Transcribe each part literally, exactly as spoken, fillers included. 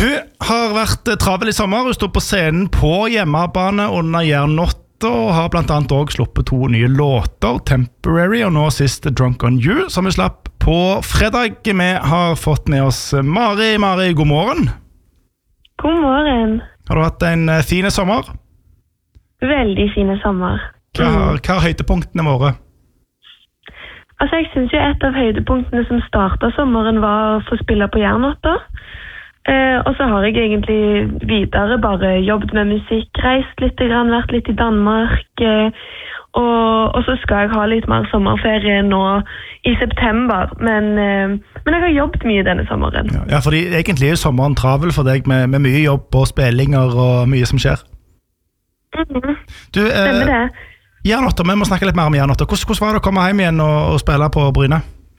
Hun har vært travel I sommer. Hun stod på scenen på hjemmebane under Jernåtta og har blant annet også sluppet to nye låter, Temporary og nå sist Drunk on You, som vi slapp på fredag. Vi har fått med oss Mari. Mari, god morgen. God morgen. Har du hatt en fin sommer? Veldig fin sommer. Hva har, hva har høydepunktene våre? Altså, jeg synes jo et av høydepunktene som startet sommeren var å få spille på Jernåtta. Eh, og så har jeg egentlig videre bare jobbet med musikk, reist litt, grann, vært litt I Danmark. Eh, og, og så skal jeg ha litt mer sommerferie nå I september. Men, eh, men jeg har jobbet mye denne sommeren. Ja, ja fordi egentlig er sommeren travel for deg med, med mye jobb og spillinger og mye som skjer. Mm-hmm. Du, eh, Stemmer det. Jernåtta, vi må snakke litt mer om Jernåtta. Hvordan, hvordan var det å komme hjem igjen og, og spille på Bryne?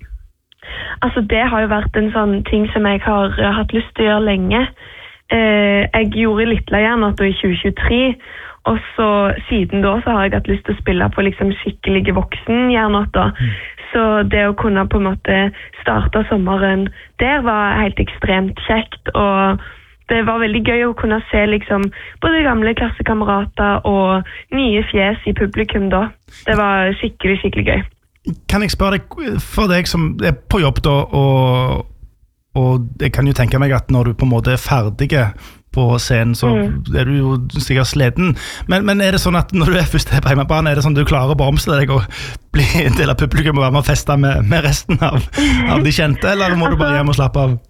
Altså, det har jo vært en sånn ting som jeg har uh, hatt lyst til å gjøre lenge. Uh, jeg gjorde Lilla Jernåtta I tjue tjuetre, og så siden da så har jeg hatt lyst til å spille på liksom skikkelige voksen Jernåtta. Mm. Så det å kunne på en måte starte sommeren der var helt ekstremt kjekt, og det var veldig gøy å kunne se liksom både gamle klassekamerater og nye fjes I publikum da. Det var skikkelig, skikkelig gøy. Kan jeg spørre deg, for deg som er på jobb da, og, og jeg kan jo tenke meg at når du på en måte er ferdig på scenen, så mm. er du jo sikkert sleden. Men, men er det sånn at når du er først på hjemmebane, er det sånn at du klarer å bromse deg og bli en del av publikum og være med og feste med, med resten av, av de kjente, eller må du bare hjem og slappe av?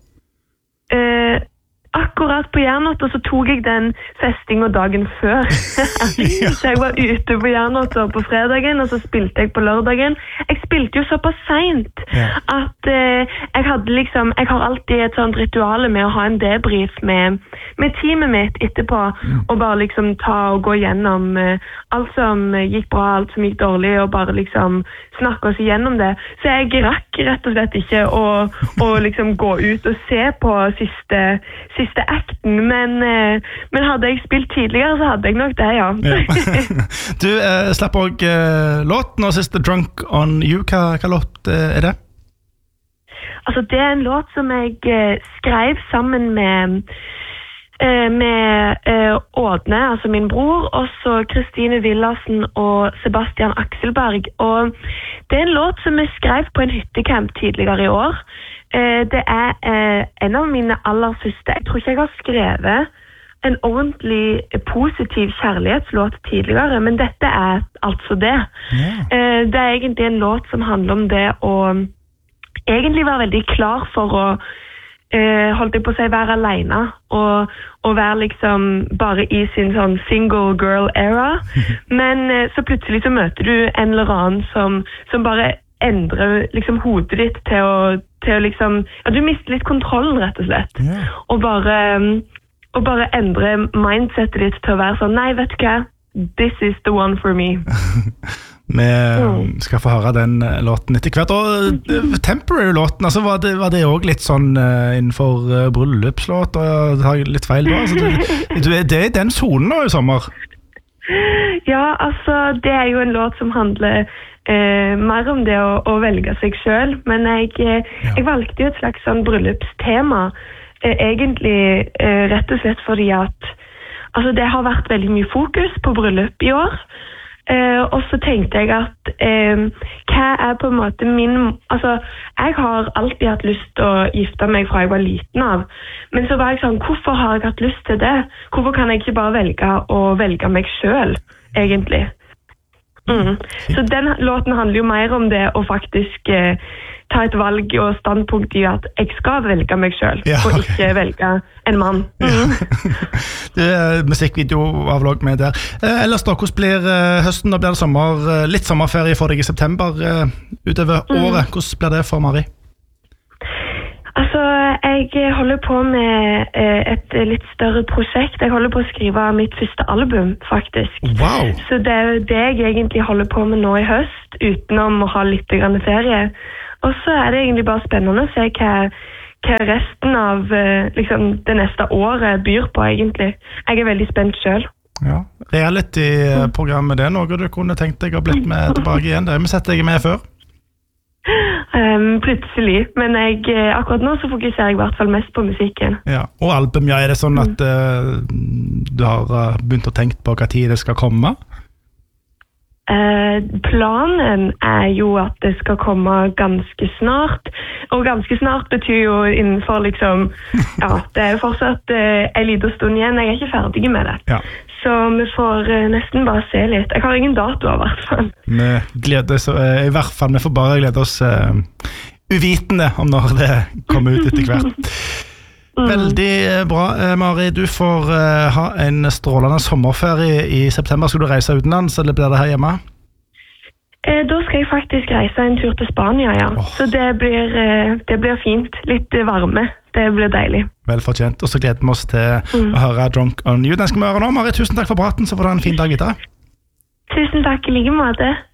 Uh, Akkurat på Jernåtta så tog jeg den festinga dagen før. Så jeg var ute på Jernåtta på fredagen, og så spilte jeg på lørdagen. Jeg spilte jo såpass sent at eh, jeg hadde liksom, jeg har alltid et sånt rituale med å ha en debrief med, med teamet mitt etterpå, og bare liksom ta og gå gjennom eh, alt som gikk bra, alt som gikk dårlig, og bare liksom snakke oss igjennom det. Så jeg rakk rett og slett ikke å, å liksom gå ut og se på siste, siste akten, men, men hadde jeg spilt tidligere, så hadde jeg nok det, ja. ja. Du eh, slapp også eh, låten, og siste Drunk on You, hva, hva låt eh, er det? Altså, det er en låt som jeg eh, skrev sammen med med uh, Ådne, altså min bror, og så Kristine Villarsen og Sebastian Akselberg. Og det er en låt som jeg skrev på en hyttecamp tidligere I år. Uh, det er uh, en av mine aller første. Jeg tror ikke jeg har skrevet en ordentlig positiv kjærlighetslåt tidligere, men dette er altså det. Yeah. Uh, det er egentlig en låt som handler om det å egentlig være veldig klar for å Uh, holdt jeg på å si være alene og, og være liksom bare I sin sånn single girl era, men uh, så plutselig så møter du en eller annen som, som bare endrer liksom hodet ditt til å, til å liksom, ja, du mister litt kontrollen rett og slett, yeah. og, bare, um, og bare endre mindsetet ditt til å være sånn, nei vet du hva, this is the one for me. Vi skal få høre den låten etter hvert. Og Temporary-låten, altså, var det, var det også litt sånn uh, innenfor uh, bryllupslåt, og det har litt feil da? Altså, det, det, det er den zonen nå I sommer? Ja, altså, det er jo en låt som handler uh, mer om det å, å velge seg selv, men jeg, uh, ja. jeg valgte jo et slags sånn bryllupstema, uh, egentlig uh, rett og slett fordi at altså, det har vært veldig mye fokus på bryllup I år, Uh, og så tenkte jeg at uh, hva er på en måte min altså, jeg har alltid hatt lyst til å gifte meg fra jeg var liten av, men så var jeg sånn, hvorfor har jeg hatt lyst til det? Hvorfor kan jeg ikke bare velge å velge meg selv, egentlig? Mm. Så den låten handler jo mer om det å faktisk uh, ta et valg og standpunkt I at jeg skal velge meg selv, ja, okay. og ikke velge en mann. Mm. Ja. Det er musikkvideo-avlogg med der. Eh, ellers da, hvordan blir eh, høsten? Da blir det sommer, eh, litt sommerferie for deg I september eh, utover mm. året. Hvordan blir det for Mari? Altså, jeg holder på med eh, et litt større prosjekt. Jeg holder på å skrive mitt første album, faktisk. Wow! Så det er det jeg egentlig holder på med nå I høst, utenom å ha litt grann ferie. Og så er det egentlig bare spennende å se hva, hva resten av liksom, det neste året byr på, egentlig. Jeg er veldig spent selv. Ja, reality-programmet, det er noe du kunne tenkt deg å blitt med tilbake igjen. Det har vi sett deg med før. Um, plutselig, men jeg, akkurat nå så fokuserer jeg i hvert fall mest på musikken. Ja, og album, ja, er det sånn at uh, du har uh, begynt å tenke på hva tid det skal komme? Uh, planen er jo at det skal komme ganske snart, og ganske snart betyr jo innenfor liksom, ja, det er fortsatt uh, en liten stund igjen, jeg er ikke ferdig med det. Ja. Så vi får uh, nesten bare se litt. Jeg har ingen dato i hvert fall. Vi gleder oss, uh, i hvert fall, vi får bare glede oss uh, uvitende om når det kommer ut etter hvert. Mm. Veldig bra, uh, Mari. Du får uh, ha en strålende sommerferie i september. Skal du reise utenlands, eller blir det her hjemme? Uh, da skal jeg faktisk reise en tur til Spania, ja. Oh. Så det blir, uh, det blir fint. Litt uh, varme. Det blir deilig. Velfortjent. Og så gleder vi oss til mm. å høre Drunk on You. Den skal vi høre nå. Mari, tusen takk for praten, så får du ha en fin dag videre. Tusen takk, i like måte.